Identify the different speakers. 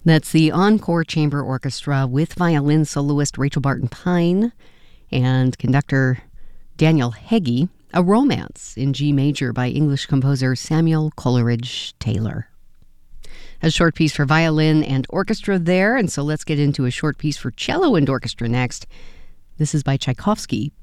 Speaker 1: That's the Encore Chamber Orchestra with violin soloist Rachel Barton Pine and conductor Daniel Heggie, a romance in G major by English composer Samuel Coleridge Taylor. A short piece for violin and orchestra there, and so let's get into a short piece for cello and orchestra next. This is by Tchaikovsky,